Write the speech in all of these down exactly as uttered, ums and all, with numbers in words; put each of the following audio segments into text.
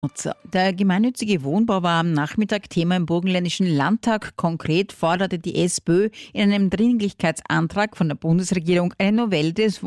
Der gemeinnützige Wohnbau war am Nachmittag Thema im Burgenländischen Landtag. Konkret forderte die SPÖ in einem Dringlichkeitsantrag von der Bundesregierung eine Novelle des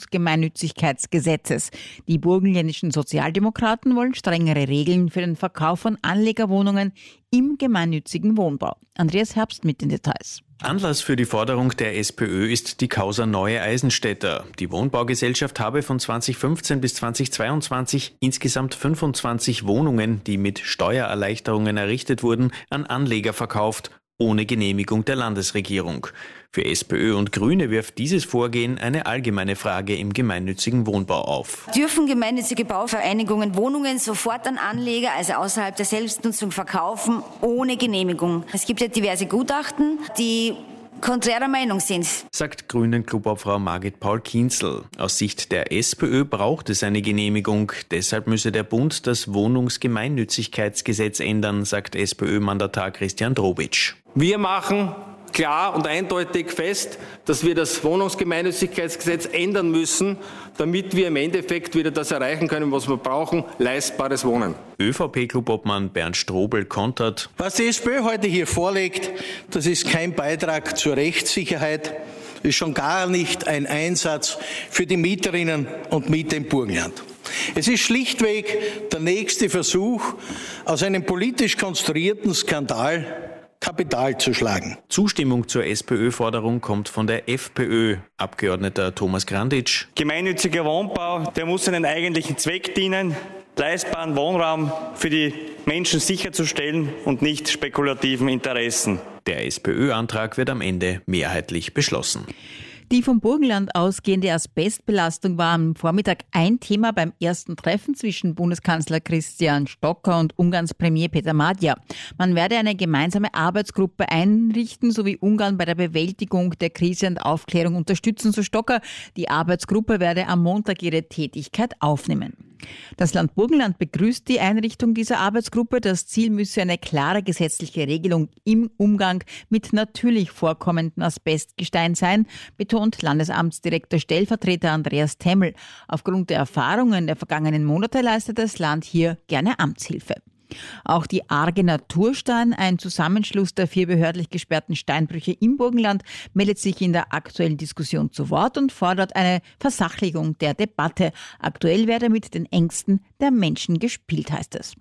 Wohnungsgemeinnützigkeitsgesetzes. Die burgenländischen Sozialdemokraten wollen strengere Regeln für den Verkauf von Anlegerwohnungen im gemeinnützigen Wohnbau. Andreas Herbst mit den Details. Anlass für die Forderung der SPÖ ist die Causa Neue Eisenstädter. Die Wohnbaugesellschaft habe von zweitausendfünfzehn bis zweitausendzweiundzwanzig insgesamt fünfundzwanzig Wohnungen, die mit Steuererleichterungen errichtet wurden, an Anleger verkauft, ohne Genehmigung der Landesregierung. Für SPÖ und Grüne wirft dieses Vorgehen eine allgemeine Frage im gemeinnützigen Wohnbau auf. Dürfen gemeinnützige Bauvereinigungen Wohnungen sofort an Anleger, also außerhalb der Selbstnutzung, verkaufen, ohne Genehmigung? Es gibt ja diverse Gutachten, die konträrer Meinung sind, sagt Grünen-Clubobfrau Margit Paul-Kienzl. Aus Sicht der SPÖ braucht es eine Genehmigung. Deshalb müsse der Bund das Wohnungsgemeinnützigkeitsgesetz ändern, sagt SPÖ-Mandatar Christian Drobitsch. Wir machen klar und eindeutig fest, dass wir das Wohnungsgemeinnützigkeitsgesetz ändern müssen, damit wir im Endeffekt wieder das erreichen können, was wir brauchen, leistbares Wohnen. ÖVP-Clubobmann Bernd Strobel kontert: Was die SPÖ heute hier vorlegt, das ist kein Beitrag zur Rechtssicherheit, ist schon gar nicht ein Einsatz für die Mieterinnen und Mieter im Burgenland. Es ist schlichtweg der nächste Versuch, aus einem politisch konstruierten Skandal Kapital zu schlagen. Zustimmung zur SPÖ-Forderung kommt von der FPÖ. Abgeordneter Thomas Granditsch: Gemeinnütziger Wohnbau, der muss einen eigentlichen Zweck dienen, leistbaren Wohnraum für die Menschen sicherzustellen und nicht spekulativen Interessen. Der SPÖ-Antrag wird am Ende mehrheitlich beschlossen. Die vom Burgenland ausgehende Asbestbelastung war am Vormittag ein Thema beim ersten Treffen zwischen Bundeskanzler Christian Stocker und Ungarns Premier Peter Magyar. Man werde eine gemeinsame Arbeitsgruppe einrichten, sowie Ungarn bei der Bewältigung der Krise und Aufklärung unterstützen, so Stocker. Die Arbeitsgruppe werde am Montag ihre Tätigkeit aufnehmen. Das Land Burgenland begrüßt die Einrichtung dieser Arbeitsgruppe. Das Ziel müsse eine klare gesetzliche Regelung im Umgang mit natürlich vorkommendem Asbestgestein sein, betont Landesamtsdirektor Stellvertreter Andreas Temmel. Aufgrund der Erfahrungen der vergangenen Monate leistet das Land hier gerne Amtshilfe. Auch die Arge Naturstein, ein Zusammenschluss der vier behördlich gesperrten Steinbrüche im Burgenland, meldet sich in der aktuellen Diskussion zu Wort und fordert eine Versachlichung der Debatte. Aktuell werde mit den Ängsten der Menschen gespielt, heißt es.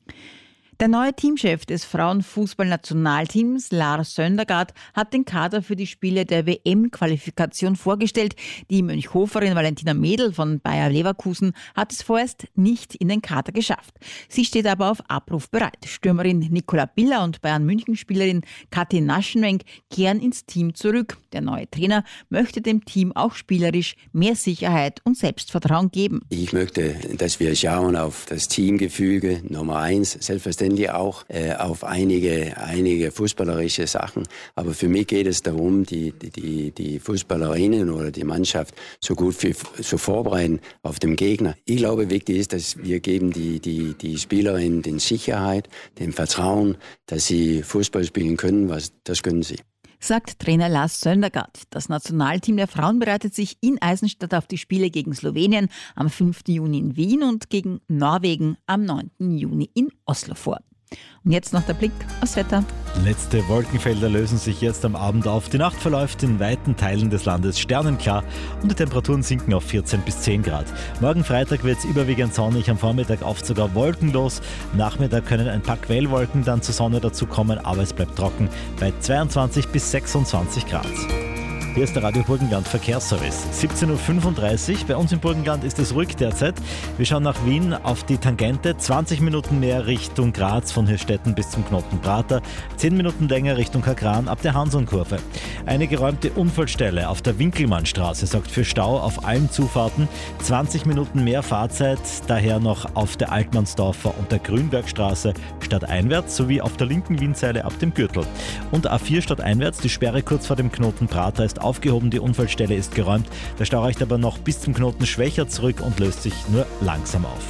Der neue Teamchef des Frauenfußballnationalteams, Lars Söndergaard, hat den Kader für die Spiele der W M-Qualifikation vorgestellt. Die Mönchhoferin Valentina Mädel von Bayer Leverkusen hat es vorerst nicht in den Kader geschafft. Sie steht aber auf Abruf bereit. Stürmerin Nicola Biller und Bayern-München-Spielerin Kathi Naschenwenk kehren ins Team zurück. Der neue Trainer möchte dem Team auch spielerisch mehr Sicherheit und Selbstvertrauen geben. Ich möchte, dass wir schauen auf das Teamgefüge, Nummer eins, selbstverständlich auch äh, auf einige, einige fußballerische Sachen. Aber für mich geht es darum, die, die, die Fußballerinnen oder die Mannschaft so gut wie so vorbereiten auf den Gegner. Ich glaube, wichtig ist, dass wir geben die, die, die Spielerinnen den Sicherheit, den Vertrauen, dass sie Fußball spielen können, was, das können sie. Sagt Trainer Lars Söndergaard. Das Nationalteam der Frauen bereitet sich in Eisenstadt auf die Spiele gegen Slowenien am fünften Juni in Wien und gegen Norwegen am neunten Juni in Oslo vor. Und jetzt noch der Blick aufs Wetter. Letzte Wolkenfelder lösen sich jetzt am Abend auf. Die Nacht verläuft in weiten Teilen des Landes sternenklar und die Temperaturen sinken auf vierzehn bis zehn Grad. Morgen Freitag wird es überwiegend sonnig, am Vormittag oft sogar wolkenlos. Am Nachmittag können ein paar Quellwolken dann zur Sonne dazukommen, aber es bleibt trocken bei zweiundzwanzig bis sechsundzwanzig Grad. Hier ist der Radio Burgenland Verkehrsservice. siebzehn Uhr fünfunddreißig. Bei uns im Burgenland ist es ruhig derzeit. Wir schauen nach Wien auf die Tangente. zwanzig Minuten mehr Richtung Graz von Hirstetten bis zum Knoten Prater. zehn Minuten länger Richtung Kagran ab der Hansonkurve. Eine geräumte Unfallstelle auf der Winkelmannstraße sorgt für Stau auf allen Zufahrten. zwanzig Minuten mehr Fahrzeit, daher noch auf der Altmannsdorfer und der Grünbergstraße stadteinwärts sowie auf der linken Wienseile ab dem Gürtel. Und A vier stadteinwärts, die Sperre kurz vor dem Knoten Prater ist aufgehoben, die Unfallstelle ist geräumt. Der Stau reicht aber noch bis zum Knoten Schwächer zurück und löst sich nur langsam auf.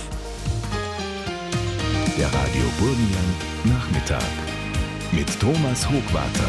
Der Radio Burgenland Nachmittag mit Thomas Hochwarter.